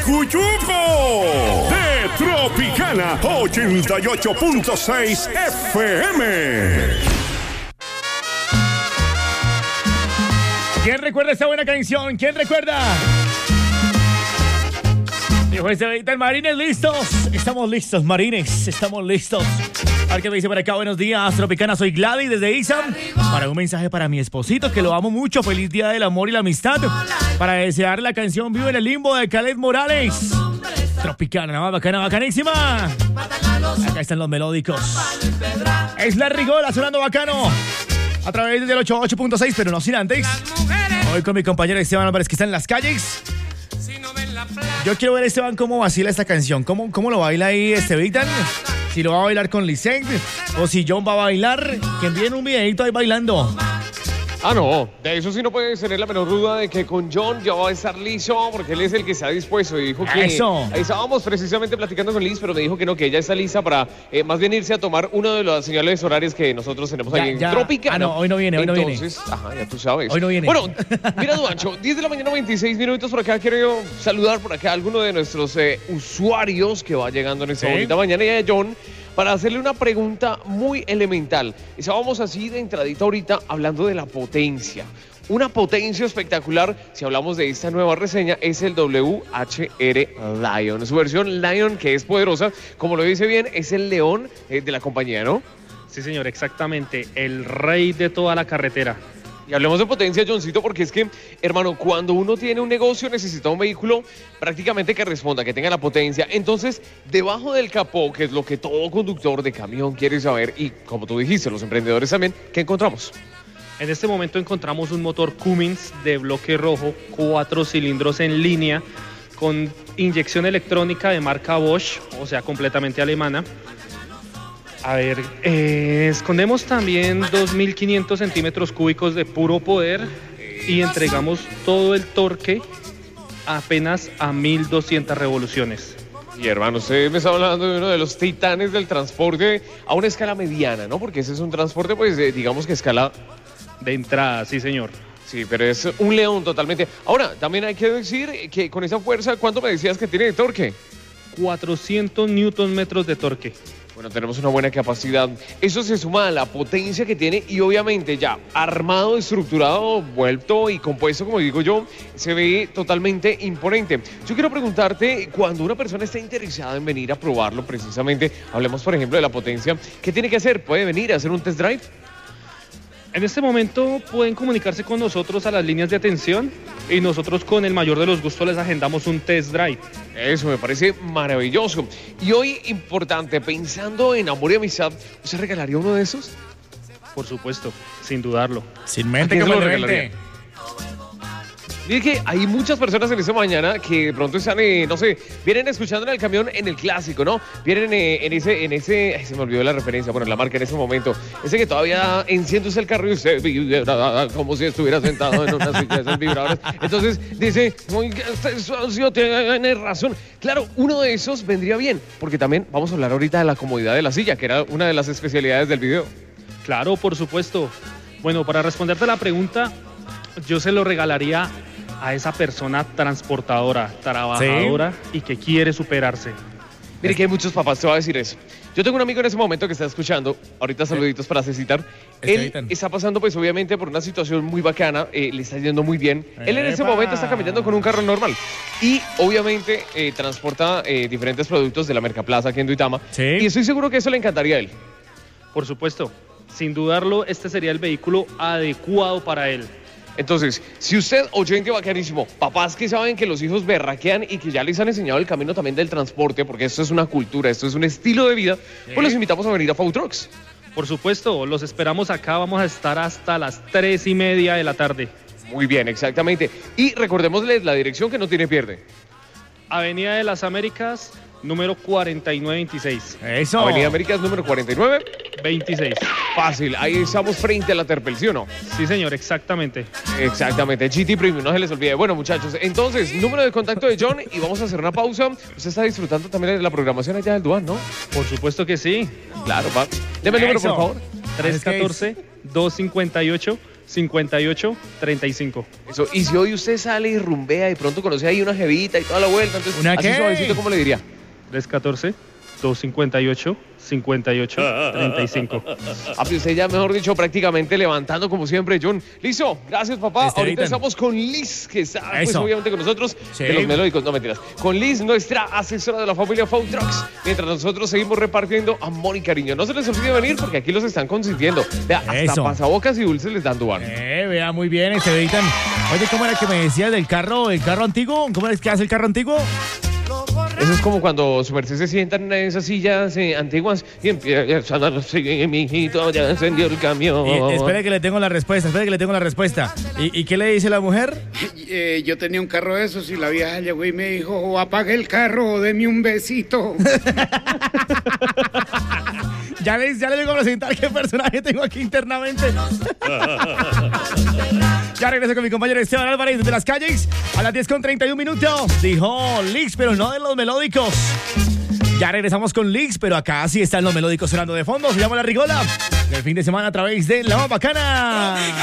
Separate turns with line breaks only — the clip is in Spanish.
Cuyuco de Tropicana 88.6 FM.
¿Quién recuerda esta buena canción? ¿Quién recuerda? Dijo el Marines, listos. Estamos listos, Marines, estamos listos. A ver qué me dice por acá. Buenos días, Tropicana. Soy Gladys desde Isam. Para un mensaje para mi esposito, que lo amo mucho. Feliz Día del Amor y la Amistad. Para desear la canción Vivo en el Limbo de Khaled Morales. Tropicana, nada más bacana, bacanísima. Acá están los melódicos. Es la Rigola sonando bacano. A través del 88.6, pero no sin antes. Hoy con mi compañero Esteban Álvarez, que está en las calles. Yo quiero ver a Esteban cómo vacila esta canción. ¿Cómo lo baila ahí Estevitan? Si lo va a bailar con Licen o si John va a bailar, que envíen un videito ahí bailando.
Ah, no, de eso sí no puedes tener la menor duda de que con John ya va a estar listo, porque él es el que se ha dispuesto y dijo que...
Eso.
Ahí estábamos precisamente platicando con Liz, pero me dijo que no, que ella está lista para más bien irse a tomar una de las señales horarias que nosotros tenemos ahí en Tropicana.
Ah, no, hoy no viene,
Entonces, ajá, ya tú sabes.
Hoy no viene.
Bueno, mira, Duancho, 10 de la mañana, 26 minutos por acá. Quiero saludar por acá a alguno de nuestros usuarios que va llegando en esta bonita mañana, y a John, para hacerle una pregunta muy elemental. Estábamos así de entradita ahorita hablando de la potencia. Una potencia espectacular, si hablamos de esta nueva reseña, es el WHR Lion. Su versión Lion, que es poderosa, como lo dice bien, es el león de la compañía, ¿no?
Sí, señor, exactamente. El rey de toda la carretera.
Y hablemos de potencia, Johncito, porque es que, hermano, cuando uno tiene un negocio necesita un vehículo prácticamente que responda, que tenga la potencia. Entonces, debajo del capó, que es lo que todo conductor de camión quiere saber, y como tú dijiste, los emprendedores también, ¿qué encontramos?
En este momento encontramos un motor Cummins de bloque rojo, 4 cilindros en línea, con inyección electrónica de marca Bosch, o sea, completamente alemana. A ver, escondemos también 2.500 centímetros cúbicos de puro poder y entregamos todo el torque apenas a 1.200 revoluciones.
Y hermano, usted me está hablando de uno de los titanes del transporte a una escala mediana, ¿no? Porque ese es un transporte, pues, digamos que escala...
De entrada, sí, señor.
Sí, pero es un león totalmente. Ahora, también hay que decir que con esa fuerza, ¿cuánto me decías que tiene de torque?
400 newton metros de torque.
Bueno, tenemos una buena capacidad. Eso se suma a la potencia que tiene y obviamente ya armado, estructurado, vuelto y compuesto, como digo yo, se ve totalmente imponente. Yo quiero preguntarte, cuando una persona está interesada en venir a probarlo precisamente, hablemos por ejemplo de la potencia, ¿qué tiene que hacer? ¿Puede venir a hacer un test drive?
En este momento pueden comunicarse con nosotros a las líneas de atención y nosotros con el mayor de los gustos les agendamos un test drive.
Eso me parece maravilloso. Y hoy, importante, pensando en amor y amistad, ¿usted regalaría uno de esos?
Por supuesto, sin dudarlo.
Sin mente que lo regalaría.
Mire que hay muchas personas en esta mañana que de pronto están, no sé, vienen escuchando en el camión en el clásico, ¿no? Vienen en ese, ay, se me olvidó la referencia, bueno, la marca en ese momento. Ese que todavía enciende el carro y usted vibra como si estuviera sentado en una silla de esos vibradores. Entonces dice, tiene razón. Claro, uno de esos vendría bien, porque también vamos a hablar ahorita de la comodidad de la silla, que era una de las especialidades del video.
Claro, por supuesto. Bueno, para responderte a la pregunta, yo se lo regalaría a esa persona transportadora, trabajadora y que quiere superarse.
Mire que hay muchos papás, te va a decir eso. Yo tengo un amigo en ese momento que está escuchando, ahorita saluditos para Cecitar. Él está pasando pues obviamente por una situación muy bacana, le está yendo muy bien. Él en ese momento está caminando con un carro normal y obviamente transporta diferentes productos de la Mercaplaza aquí en Duitama. Y estoy seguro que eso le encantaría a él.
Por supuesto, sin dudarlo, este sería el vehículo adecuado para él.
Entonces, si usted, oyente bacanísimo, papás que saben que los hijos berraquean y que ya les han enseñado el camino también del transporte, porque esto es una cultura, esto es un estilo de vida, pues los invitamos a venir a FAUTrucks.
Por supuesto, los esperamos acá, vamos a estar hasta las 3:30 de la tarde.
Muy bien, exactamente. Y recordémosles la dirección que no tiene pierde.
Avenida de las Américas, número 4926.
Eso.
Avenida Américas, número
4926.
Fácil, ahí estamos frente a la Terpel, ¿sí o no?
Sí, señor, exactamente.
Exactamente, GT Premium, no se les olvide. Bueno, muchachos, entonces, número de contacto de John y vamos a hacer una pausa. Usted está disfrutando también de la programación allá del Duan, ¿no?
Por supuesto que sí.
Claro, va. Deme el número, por favor.
314-258 5835.
Eso. Y si hoy usted sale y rumbea y pronto conoce ahí una jevita y toda la vuelta, entonces,
¿Una
así
qué?
suavecito, ¿cómo le diría?
314-258-5835.
Ah, pues usted ya, mejor dicho, prácticamente levantando como siempre, John. Listo, gracias, papá.
Listo,
Ahorita
Ethan.
estamos con Liz, que está, pues,
Eso.
obviamente con nosotros,
Sí.
de los melódicos, no mentiras. Con Liz, nuestra asesora de la familia Food Trucks, mientras nosotros seguimos repartiendo amor y cariño. No se les olvide venir porque aquí los están consintiendo. Vea, hasta
Eso.
pasabocas y dulces les dan dubar.
Vea muy bien, Estevita. Oye, ¿cómo era que me decía del carro, el carro antiguo? ¿Cómo es que hace el carro antiguo?
Eso es como cuando su merced se sientan en esas sillas antiguas y empiezan a decir, mijito, ya encendió el camión.
Espere que le tengo la respuesta, ¿Y qué le dice la mujer?
Yo tenía un carro de esos y la vieja llegó y me dijo, o apague el carro o deme un besito.
Ya le vengo a presentar qué personaje tengo aquí internamente. Ya regreso con mi compañero Esteban Álvarez desde las calles a las 10:31. Dijo Lix, pero no de los melódicos. Ya regresamos con Lix, pero acá sí están los melódicos sonando de fondo. Se llama La Rigola. El fin de semana a través de La Más Bacana.